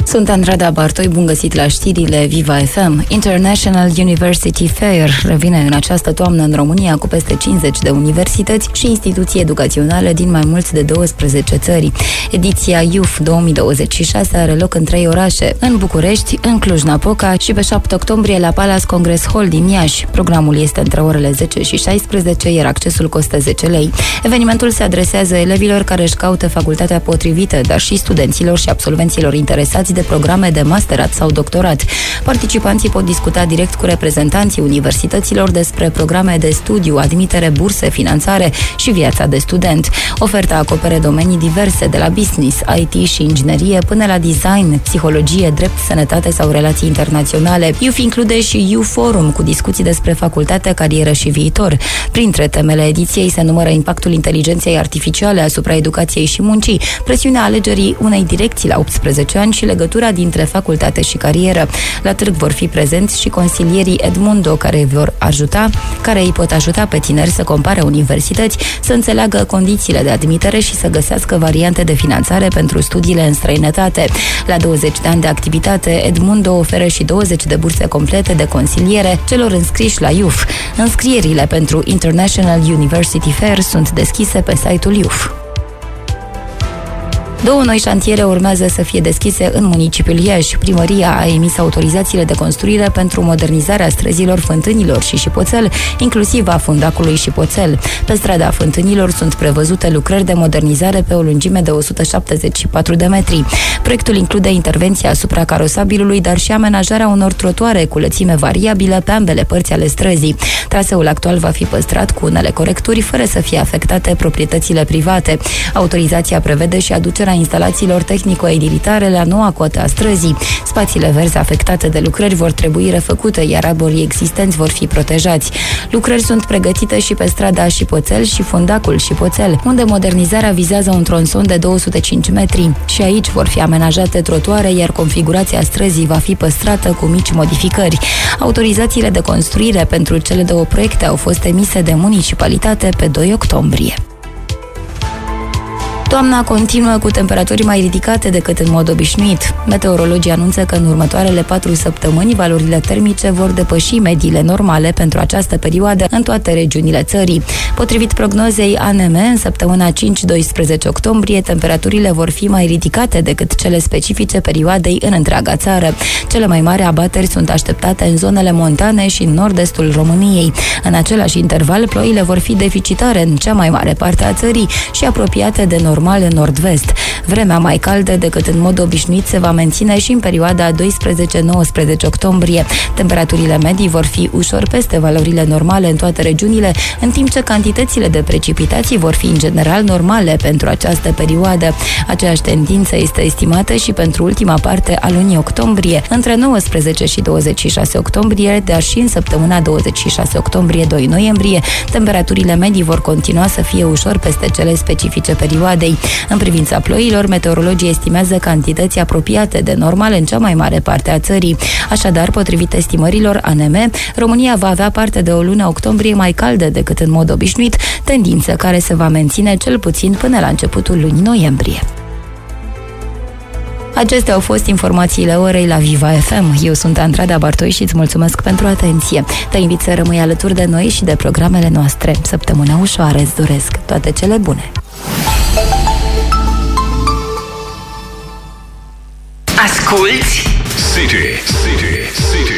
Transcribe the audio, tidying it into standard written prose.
Sunt Andrada Bartoi, bun găsit la știrile Viva FM. International University Fair revine în această toamnă în România cu peste 50 de universități și instituții educaționale din mai mult de 12 țări. Ediția YUF 2026 are loc în 3 orașe, în București, în Cluj-Napoca și pe 7 octombrie la Palace Congress Hall din Iași. Programul este între orele 10 și 16, iar accesul costă 10 lei. Evenimentul se adresează elevilor care își caută facultatea potrivită, dar și studenților și absolvenților interesați de programe de masterat sau doctorat. Participanții pot discuta direct cu reprezentanții universităților despre programe de studiu, admitere, burse, finanțare și viața de student. Oferta acopere domenii diverse, de la business, IT și inginerie până la design, psihologie, drept, sănătate sau relații internaționale. YUF include și YUF Forum cu discuții despre facultate, carieră și viitor. Printre temele ediției se numără impactul inteligenței artificiale asupra educației și muncii, presiunea alegerii unei direcții la 18 ani și legătura dintre facultate și carieră. La târg vor fi prezenți și consilierii Edmundo, care îi pot ajuta pe tineri să compare universități, să înțeleagă condițiile de admitere și să găsească variante de finanțare pentru studiile în străinătate. La 20 de ani de activitate, Edmundo oferă și 20 de burse complete de consiliere celor înscriși la YUF. Înscrierile pentru International University Fair sunt deschise pe site-ul YUF. 2 noi șantiere urmează să fie deschise în municipiul Iași. Primăria a emis autorizațiile de construire pentru modernizarea străzilor Fântânilor și Șipoțel, inclusiv a fundacului Șipoțel. Pe strada Fântânilor sunt prevăzute lucrări de modernizare pe o lungime de 174 de metri. Proiectul include intervenția asupra carosabilului, dar și amenajarea unor trotuare cu lățime variabilă pe ambele părți ale străzii. Traseul actual va fi păstrat cu unele corecturi, fără să fie afectate proprietățile private. Autorizația prevede și aducerea instalațiilor tehnico-edilitare la noua cotă a străzii. Spațiile verzi afectate de lucrări vor trebui refăcute, iar arborii existenți vor fi protejați. Lucrări sunt pregătite și pe strada Șipoțel și fundacul Șipoțel, unde modernizarea vizează un tronson de 205 metri. Și aici vor fi amenajate trotuare, iar configurația străzii va fi păstrată cu mici modificări. Autorizațiile de construire pentru cele 2 proiecte au fost emise de municipalitate pe 2 octombrie. Toamna continuă cu temperaturi mai ridicate decât în mod obișnuit. Meteorologii anunță că în următoarele 4 săptămâni valorile termice vor depăși mediile normale pentru această perioadă în toate regiunile țării. Potrivit prognozei ANM, în săptămâna 5-12 octombrie, temperaturile vor fi mai ridicate decât cele specifice perioadei în întreaga țară. Cele mai mari abateri sunt așteptate în zonele montane și în nord-estul României. În același interval, ploile vor fi deficitare în cea mai mare parte a țării și apropiate de normal în nord-vest. Vremea mai caldă decât în mod obișnuit se va menține și în perioada 12-19 octombrie. Temperaturile medii vor fi ușor peste valorile normale în toate regiunile, în timp ce cantitățile de precipitații vor fi în general normale pentru această perioadă. Aceeași tendință este estimată și pentru ultima parte a lunii octombrie, între 19 și 26 octombrie, dar și în săptămâna 26 octombrie-2 noiembrie, temperaturile medii vor continua să fie ușor peste cele specifice perioadei. În privința ploilor, meteorologii estimează cantități apropiate de normal în cea mai mare parte a țării. Așadar, potrivit estimărilor ANM, România va avea parte de o lună octombrie mai caldă decât în mod obișnuit, tendință care se va menține cel puțin până la începutul lunii noiembrie. Acestea au fost informațiile orei la Viva FM. Eu sunt Andrada Bartoi și îți mulțumesc pentru atenție. Te invit să rămâi alături de noi și de programele noastre. Săptămână ușoară îți doresc. Toate cele bune! Asculți City